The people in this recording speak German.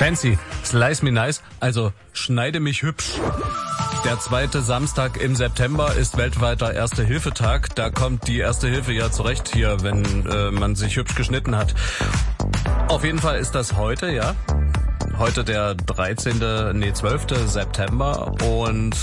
Fancy, slice me nice, also schneide mich hübsch. Der 2. Samstag im September ist weltweiter Erste-Hilfe-Tag. Da kommt die Erste Hilfe ja zurecht hier, wenn man sich hübsch geschnitten hat. Auf jeden Fall ist das heute, ja. Heute der 12. September und